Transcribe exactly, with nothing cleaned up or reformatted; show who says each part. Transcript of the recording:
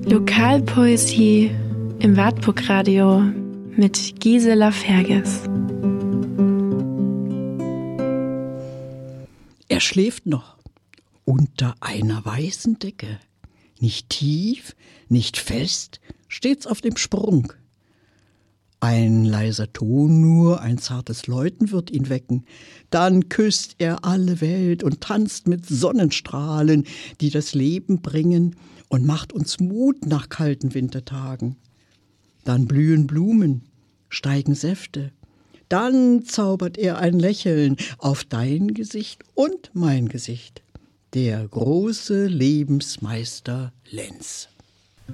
Speaker 1: Lokalpoesie im Wartburg-Radio mit Gisela Ferges.
Speaker 2: Er schläft noch unter einer weißen Decke, nicht tief, nicht fest, stets auf dem Sprung. Ein leiser Ton nur, ein zartes Läuten wird ihn wecken. Dann küsst er alle Welt und tanzt mit Sonnenstrahlen, die das Leben bringen, und macht uns Mut nach kalten Wintertagen. Dann blühen Blumen, steigen Säfte. Dann zaubert er ein Lächeln auf dein Gesicht und mein Gesicht. Der große Lebensmeister Lenz.